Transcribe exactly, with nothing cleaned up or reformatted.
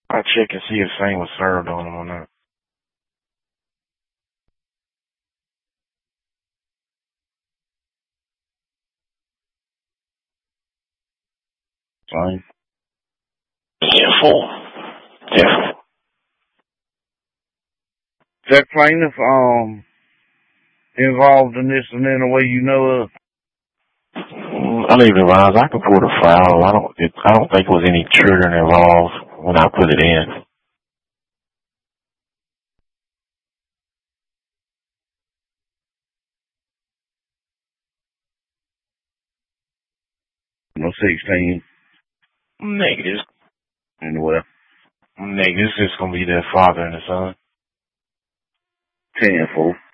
I check and see if same was served on him or not. Same. Yeah, four. Definitely. Is that plaintiff um involved in this in any way you know of? I leave it around. I can pull the file. I don't. It, I don't think there was any triggering involved when I put it in. No sixteen. Negative. Anyway. Negative. It's just gonna be their father and the son. Ten four.